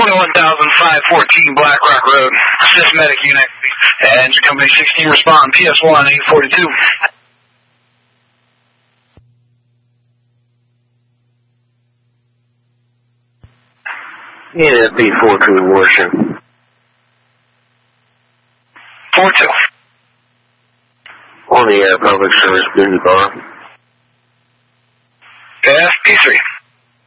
10,514 Black Rock Road. Assist medic unit. Engine company 16 respond. PS1 842. Yeah, B42 Washington. 42. On the air, public service, Boone Bar. FP3.